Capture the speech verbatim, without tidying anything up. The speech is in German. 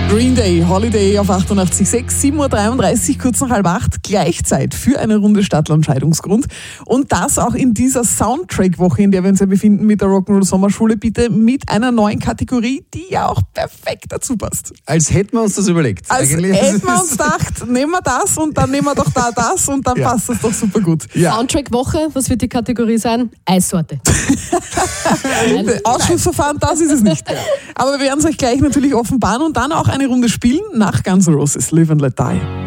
Green Day, Holiday auf achtundachtzig Komma sechs, sieben Uhr dreiunddreißig, kurz nach halb acht, Gleichzeit für eine Runde Stadtland-Scheidungsgrund. Und das auch in dieser Soundtrack-Woche, in der wir uns ja befinden mit der Rock'n'Roll Sommerschule, bitte mit einer neuen Kategorie, die ja auch perfekt dazu passt. Als hätten wir uns das überlegt. Als Eigentlich. hätten wir uns gedacht, nehmen wir das und dann nehmen wir doch da das und dann ja. passt das doch super gut. Ja. Soundtrack-Woche, was wird die Kategorie sein? Eissorte. Ausschussverfahren, das ist es nicht. Aber wir werden es euch gleich natürlich offenbaren und dann auch eine Runde spielen nach Guns N' Roses, Live and Let Die.